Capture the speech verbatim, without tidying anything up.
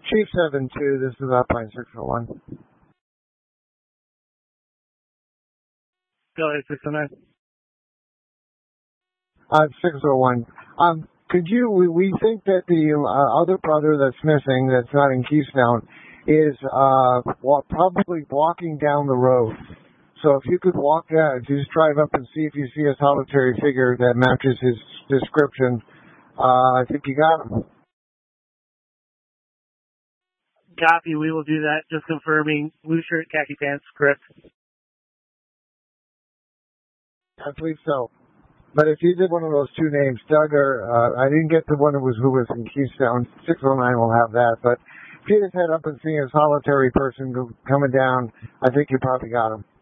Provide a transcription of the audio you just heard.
Chief seven two, this is Alpine six oh one. Go ahead, six oh nine. Uh, six oh one. Um, could you, we, we think that the uh, other brother that's missing, that's not in Keystone, is uh, wa- probably walking down the road. So if you could walk down, just drive up and see if you see a solitary figure that matches his description, uh, I think you got him. Copy, we will do that. Just confirming, blue shirt, khaki pants, correct? I believe so. But if you did one of those two names, Doug or, uh, I didn't get the one who was, who was in Keystone, six oh nine will have that, but if you just head up and see a solitary person go, coming down, I think you probably got him.